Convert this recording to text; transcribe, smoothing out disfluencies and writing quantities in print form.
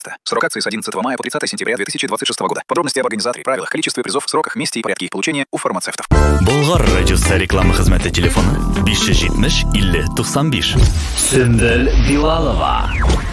Срок акции с 11 мая по 30 сентября 2026 года. Подробности об организаторе, правилах, количестве призов, сроках, месте и порядке их получения у фармацевтов. Болгар радиосы реклама хезмәте телефоны 570 50 95. Сөмбел Билалова.